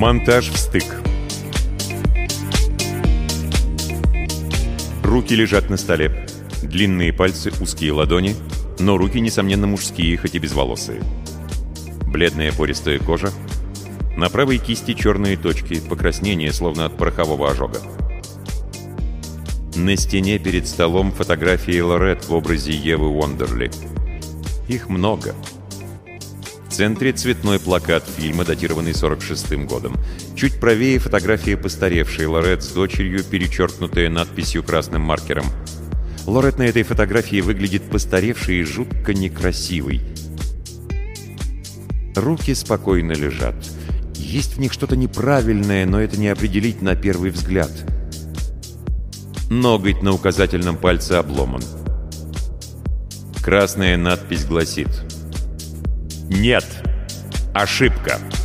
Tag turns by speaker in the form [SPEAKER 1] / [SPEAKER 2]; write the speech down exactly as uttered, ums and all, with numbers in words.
[SPEAKER 1] Монтаж в стык. Руки лежат на столе. Длинные пальцы, узкие ладони, но руки, несомненно, мужские, хоть и безволосые. Бледная пористая кожа. На правой кисти черные точки, покраснение, словно от порохового ожога. На стене перед столом фотографии Лорет в образе Евы Уондерли. Их много. В центре цветной плакат фильма, датированный сорок шестым годом. Чуть правее фотография постаревшей Лорет с дочерью, перечеркнутая надписью красным маркером. Лорет на этой фотографии выглядит постаревшей и жутко некрасивой. Руки спокойно лежат. Есть в них что-то неправильное, но это не определить на первый взгляд. Ноготь на указательном пальце обломан. Красная надпись гласит: «Нет! Ошибка!»